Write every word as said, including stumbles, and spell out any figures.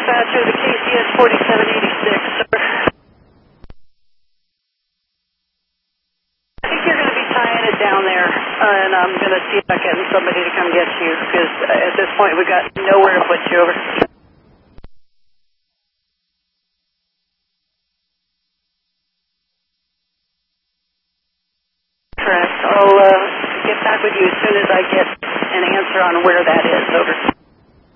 Dispatcher, the K C S forty-seven eighty-six, sir. I think you're going to be tying it down there, uh, and I'm going to see if I can get somebody to come get you, because uh, at this point we've got nowhere to put you over. Correct. I'll uh, get back with you as soon as I get an answer on where that is. Over.